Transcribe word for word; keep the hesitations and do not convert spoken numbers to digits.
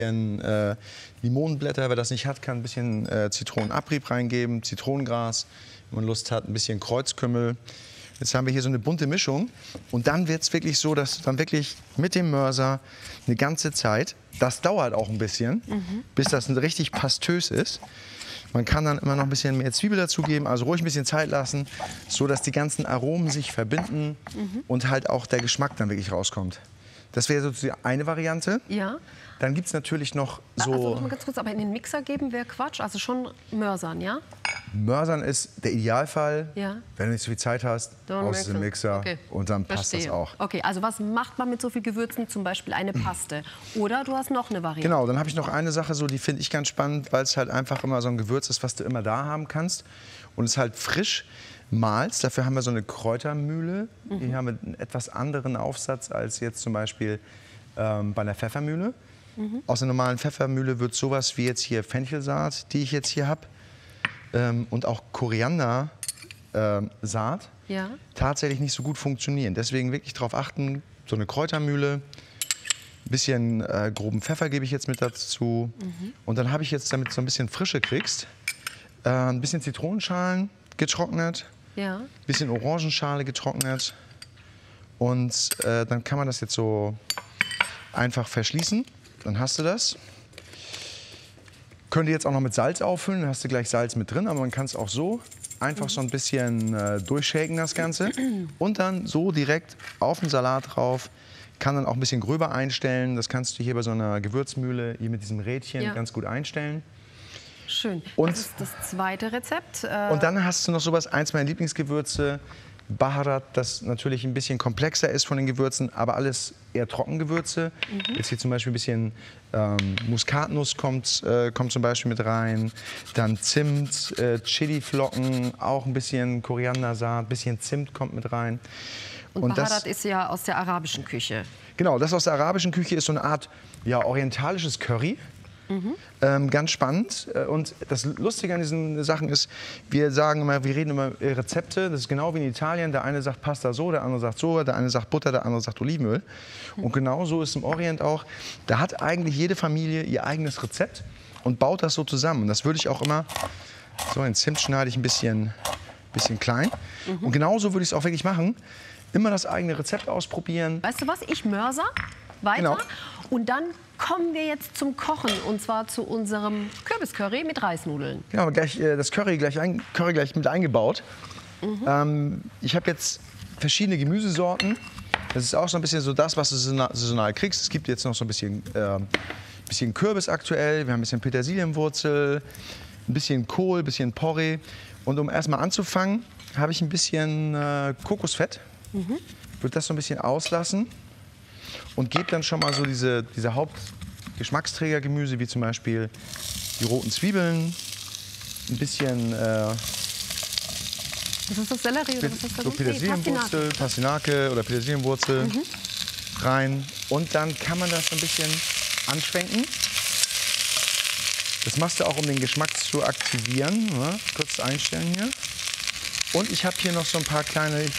Äh, Limonenblätter, wer das nicht hat, kann ein bisschen äh, Zitronenabrieb reingeben, Zitronengras, wenn man Lust hat, ein bisschen Kreuzkümmel. Jetzt haben wir hier so eine bunte Mischung und dann wird es wirklich so, dass dann wirklich mit dem Mörser eine ganze Zeit, das dauert auch ein bisschen, mhm. bis das richtig pastös ist. Man kann dann immer noch ein bisschen mehr Zwiebel dazugeben, also ruhig ein bisschen Zeit lassen, so dass die ganzen Aromen sich verbinden mhm. und halt auch der Geschmack dann wirklich rauskommt. Das wäre sozusagen eine Variante. Ja. Dann gibt es natürlich noch so... Also noch mal ganz kurz, aber in den Mixer geben wäre Quatsch, also schon mörsern, ja? Mörsern ist der Idealfall, ja. wenn du nicht so viel Zeit hast, aus dem Mixer okay. und dann passt Verstehe. das auch. Okay, also was macht man mit so viel Gewürzen? Zum Beispiel eine Paste. Oder du hast noch eine Variante. Genau, dann habe ich noch eine Sache, so, die finde ich ganz spannend, weil es halt einfach immer so ein Gewürz ist, was du immer da haben kannst. Und es ist halt frisch malst. Dafür haben wir so eine Kräutermühle. Mhm. Die haben einen etwas anderen Aufsatz als jetzt zum Beispiel ähm, bei einer Pfeffermühle. Mhm. Aus einer normalen Pfeffermühle wird sowas wie jetzt hier Fenchelsaat, die ich jetzt hier habe, ähm, und auch Koriandersaat äh, ja. tatsächlich nicht so gut funktionieren. Deswegen wirklich darauf achten, so eine Kräutermühle, ein bisschen äh, groben Pfeffer gebe ich jetzt mit dazu. Mhm. Und dann habe ich jetzt, damit du so ein bisschen Frische kriegst, äh, ein bisschen Zitronenschalen getrocknet, ja. ein bisschen Orangenschale getrocknet. Und äh, dann kann man das jetzt so einfach verschließen. Dann hast du das. Könnt ihr jetzt auch noch mit Salz auffüllen, dann hast du gleich Salz mit drin, aber man kann es auch so einfach so ein bisschen äh, durchshaken, das Ganze. Und dann so direkt auf den Salat drauf. Kann dann auch ein bisschen gröber einstellen. Das kannst du hier bei so einer Gewürzmühle hier mit diesem Rädchen ja. ganz gut einstellen. Schön. Und, das ist das zweite Rezept. Äh und dann hast du noch sowas, eins meiner Lieblingsgewürze, Baharat, das natürlich ein bisschen komplexer ist von den Gewürzen, aber alles eher Trockengewürze. Mhm. Jetzt hier zum Beispiel ein bisschen ähm, Muskatnuss kommt, äh, kommt zum Beispiel mit rein. Dann Zimt, äh, Chiliflocken, auch ein bisschen Koriandersaat, ein bisschen Zimt kommt mit rein. Und, und Baharat das, ist ja aus der arabischen Küche. Genau, das aus der arabischen Küche ist so eine Art ja, orientalisches Curry. Mhm. Ähm, ganz spannend. Und das Lustige an diesen Sachen ist, wir sagen immer, wir reden immer Rezepte. Das ist genau wie in Italien. Der eine sagt Pasta so, der andere sagt so, der eine sagt Butter, der andere sagt Olivenöl. Mhm. Und genau so ist es im Orient auch. Da hat eigentlich jede Familie ihr eigenes Rezept und baut das so zusammen. Und das würde ich auch immer, so den Zimt schneide ich ein bisschen, bisschen klein. Mhm. Und genau so würde ich es auch wirklich machen. Immer das eigene Rezept ausprobieren. Weißt du was, ich mörser weiter genau. Und dann kommen wir jetzt zum Kochen, und zwar zu unserem Kürbiscurry mit Reisnudeln. Genau, gleich, äh, das Curry gleich, ein, Curry gleich mit eingebaut. Mhm. Ähm, ich habe jetzt verschiedene Gemüsesorten. Das ist auch so ein bisschen so das, was du saisonal kriegst. Es gibt jetzt noch so ein bisschen, äh, bisschen Kürbis aktuell. Wir haben ein bisschen Petersilienwurzel, ein bisschen Kohl, ein bisschen Porree. Und um erstmal anzufangen, habe ich ein bisschen äh, Kokosfett. Mhm. Würde das so ein bisschen auslassen. Und gebe dann schon mal so diese, diese Hauptgeschmacksträgergemüse, wie zum Beispiel die roten Zwiebeln, ein bisschen äh, was ist das, Sellerie oder was ist das? So Petersilienwurzel, Nee, Pastinake oder Petersilienwurzel mhm. rein. Und dann kann man das so ein bisschen anschwenken. Das machst du auch, um den Geschmack zu aktivieren. Ja, kurz einstellen hier. Und ich habe hier noch so ein paar kleine